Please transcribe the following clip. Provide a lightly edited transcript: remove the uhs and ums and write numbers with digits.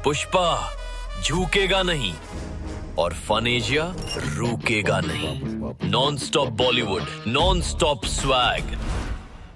पुष्पा झुकेगा नहीं और फनेजिया रुकेगा नहीं। Non stop Bollywood, non stop swag.